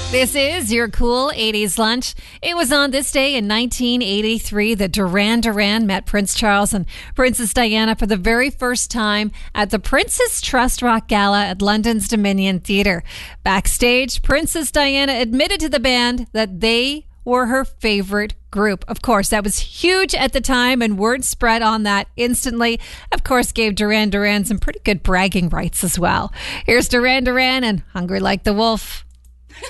This is your cool 80s lunch. It was on this day in 1983 that Duran Duran met Prince Charles and Princess Diana for the very first time at the Princess Trust Rock Gala at London's Dominion Theatre. Backstage, Princess Diana admitted to the band that they were her favorite group. Of course, that was huge at the time, and word spread on that instantly. Of course, gave Duran Duran some pretty good bragging rights as well. Here's Duran Duran and Hungry Like the Wolf.